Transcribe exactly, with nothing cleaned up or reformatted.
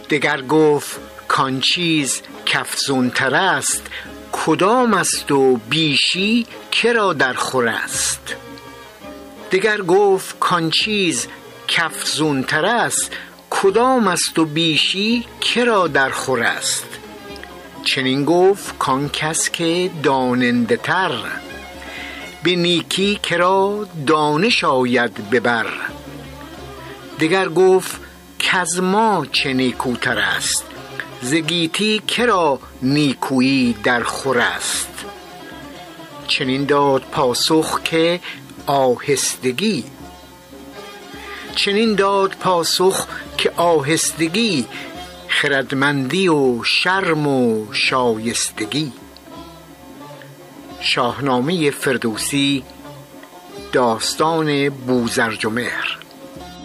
دگر گفت کان چیز کافزون تر است، کدام است و بیشی کرا در خور است. دگر گفت کان چیز کافزون تر است، کدام است و بیشی کرا در خور است. چنین گفت کان کس که داننده تر، به نیکی کرا دانش آید ببر. دگر گفت کز ما چه نیکوتر است، ز گیتی کرا نیکویی در خور است. چنین داد پاسخ که آهستگی چنین داد پاسخ که آهستگی، خردمندی و شرم و شایستگی. شاهنامه فردوسی، داستان بوذرجمهر.